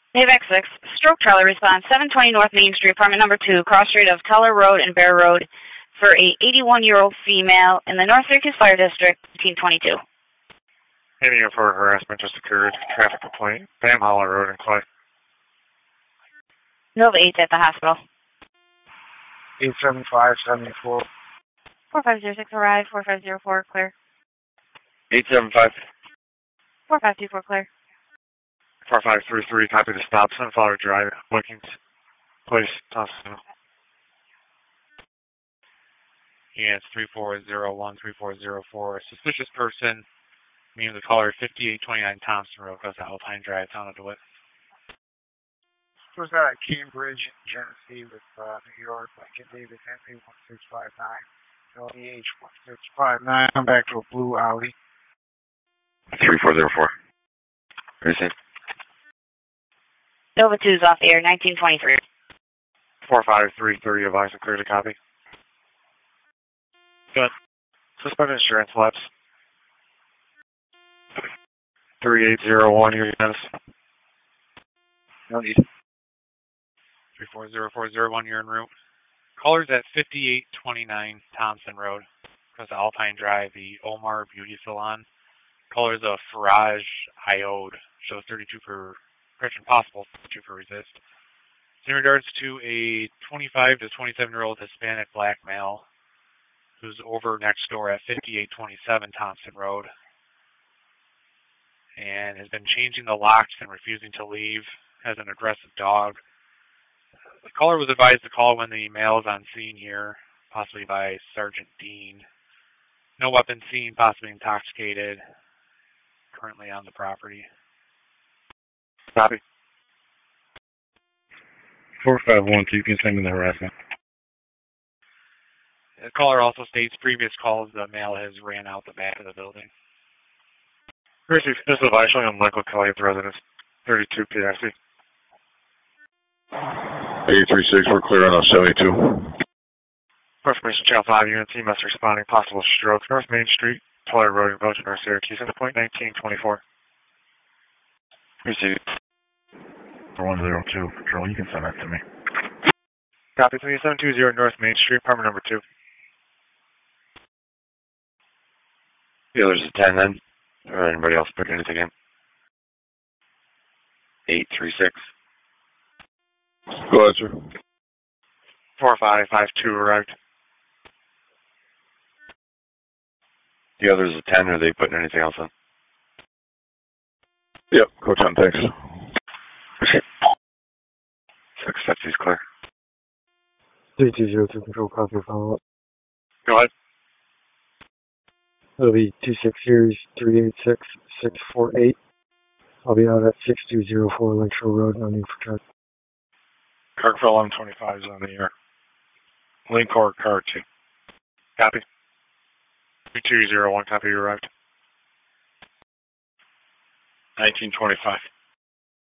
AVAC 6, stroke trailer response, 720 North Main Street, apartment number 2, cross street of Teller Road and Bear Road for a 81-year-old female in the North Syracuse Fire District, 1822. Any for harassment just occurred. Traffic complaint. Bam Holler Road in Clay. Nova 8 at the hospital. 875-74. 4506 arrive, 4504 clear. 875. 4524 clear. 4533, copy the stop. Sunflower Drive, Wilkins Place, Thompson. Yeah, it's 3401, 3404. Suspicious person, meaning the caller 5829 Thompson Road, goes to Alpine Drive, town of DeWitt. Was that at Cambridge, Genesee with New York, Lincoln Davis, Henry 1659, LEH 1659. I'm back to a blue Audi. 3404. Reason. Nova 2's off the air, 1923. 45330, advise and clear to copy. Good. Suspended insurance lapse. 3801, your units. No need. 340401, you're en route. Callers at 5829 Thompson Road, goes to Alpine Drive, the Omar Beauty Salon. Callers of Faraj Iode, shows 32 for correction possible, 32 for resist. In regards to a 25 to 27-year-old Hispanic black male who's over next door at 5827 Thompson Road and has been changing the locks and refusing to leave, has an aggressive dog. The caller was advised to call when the male is on scene here, possibly by Sergeant Dean. No weapon seen, possibly intoxicated, currently on the property. Copy. 451, keep continuing the harassment. The caller also states previous calls the male has ran out the back of the building. This is Vishal on Michael Kelly at the residence, 32 PIC. 836, we're clear on 72. Information Channel 5 unit team must responding possible stroke, North Main Street, Teller Road in Belgium, North Syracuse, into point 1924. Receive. 102, Patrol, you can send that to me. Copy 3720 North Main Street, apartment number 2. The other's a 10 then. Or anybody else put anything in? 836. Go ahead, sir. 4552 arrived. The other's a 10, are they putting anything else in? Yep, go 10, thanks. 650 is clear. 3202 Control, copy follow-up. Go ahead. It'll be 26 series 386648. I'll be out at 6204 Lakeshore Road, no need for charge. Kirkville M25 is on the air. Lincor car 2. Copy. 2201, copy, you arrived. 1925.